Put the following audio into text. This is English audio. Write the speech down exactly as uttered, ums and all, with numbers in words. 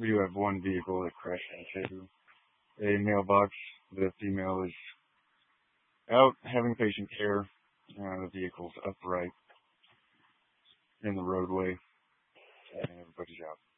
we do have one vehicle that crashed into a mailbox. The female is out having patient care. Uh, the vehicle's upright in the roadway, and everybody's out.